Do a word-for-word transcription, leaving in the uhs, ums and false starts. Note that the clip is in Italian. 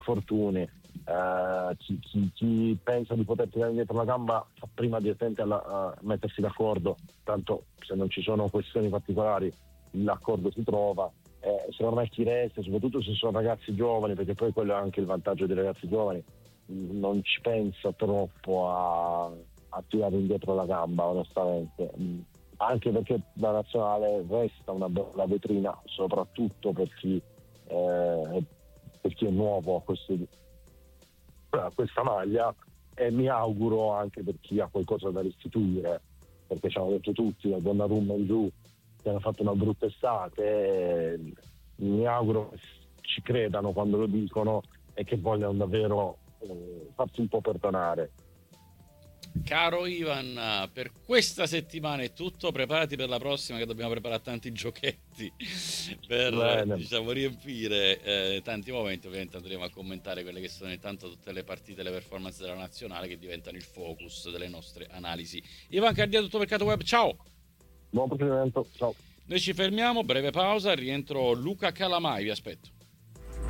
fortuni, eh, chi, chi, chi pensa di poter tirare indietro la gamba fa prima direttamente alla, a mettersi d'accordo, tanto se non ci sono questioni particolari l'accordo si trova. Eh, secondo me chi resta, soprattutto se sono ragazzi giovani, perché poi quello è anche il vantaggio dei ragazzi giovani, non ci pensa troppo a, a tirare indietro la gamba, onestamente, anche perché la nazionale resta una bella vetrina, soprattutto per chi, eh, per chi è nuovo a, questi, a questa maglia, e mi auguro anche per chi ha qualcosa da restituire, perché ci hanno detto tutti, da Donnarumma in giù, che hanno fatto una brutta estate, e mi auguro che ci credano quando lo dicono e che vogliano davvero eh, farsi un po' perdonare. Caro Ivan, per questa settimana è tutto, preparati per la prossima che dobbiamo preparare tanti giochetti per Bene. diciamo riempire eh, tanti momenti. Ovviamente andremo a commentare quelle che sono intanto tutte le partite, le performance della nazionale che diventano il focus delle nostre analisi. Ivan Cardia, tutto Mercato Web, ciao! Buon proseguimento, ciao. Noi ci fermiamo, breve pausa, rientro Luca Calamai, vi aspetto.